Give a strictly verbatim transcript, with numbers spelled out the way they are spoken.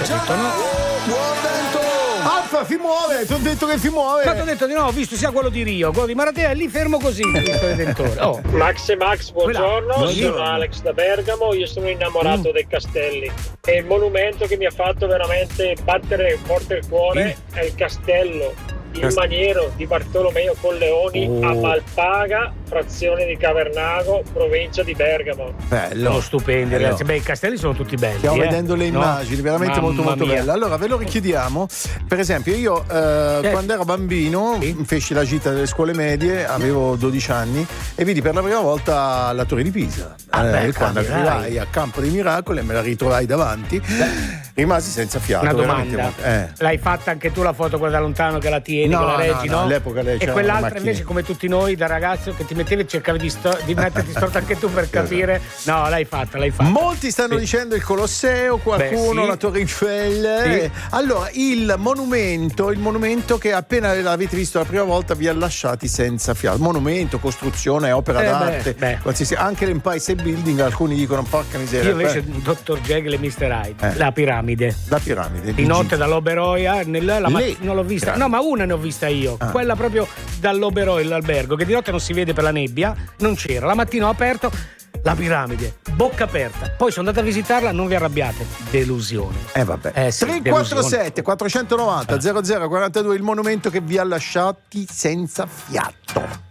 detto no. Buon vento! Alfa, si muove, ti ho detto che si muove. Ma ti ho detto di no, ho visto sia quello di Rio, quello di Maratea, è lì fermo così, il Cristo Redentore. Oh. Max e Max, buongiorno, Buongiorno. sono Alex da Bergamo, io sono innamorato Mm. dei castelli e il monumento che mi ha fatto veramente battere forte il cuore è il castello, il Cast- maniero di Bartolomeo Colleoni Oh. a Malpaga, frazione di Cavernago, provincia di Bergamo. Bello. Sono stupendi, Bello. ragazzi. Beh, i castelli sono tutti belli. Stiamo eh? vedendo le No? immagini, veramente Mamma molto molto mia. belle. Allora ve lo richiediamo. Per esempio, io eh, Eh. quando ero bambino Sì. feci la gita delle scuole medie, avevo dodici anni e vidi per la prima volta la Torre di Pisa. Ah, beh, quando capirai. arrivai a Campo dei Miracoli e me la ritrovai davanti, rimasi senza fiato. Una veramente domanda, molto- eh. l'hai fatta anche tu la foto quella da lontano che la tieni, No, che la no, reggi, no, no? all'epoca lei e c'era quell'altra una macchina. invece come tutti noi da ragazzo che ti mettevi e cercavi di, sto- di metterti storto anche tu per capire. No, l'hai fatta, l'hai fatta. Molti stanno Sì. dicendo il Colosseo, qualcuno Beh, sì. la Torre Eiffel. Sì. Eh, Allora, il monumento, il monumento che appena l'avete visto la prima volta vi ha lasciati senza fiato. Monumento, costruzione, opera Eh, d'arte, beh, beh. qualsiasi, anche l'Empire State Building, alcuni dicono porca miseria. Io invece, eh, dottor Jekyll e mister Hyde, Eh. la piramide. la piramide Di notte dall'Oberoi, nella, la Lì. mat- non l'ho vista. Grande. No, ma una ne ho vista io. Ah. Quella proprio dall'Oberoi, l'albergo, che di notte non si vede per la nebbia, non c'era. La mattina ho aperto la piramide, bocca aperta. Poi sono andato a visitarla, non vi arrabbiate. Delusione. Eh vabbè. Eh sì, tre quattro sette quattrocentonovanta zero zero quarantadue il monumento che vi ha lasciati senza fiato.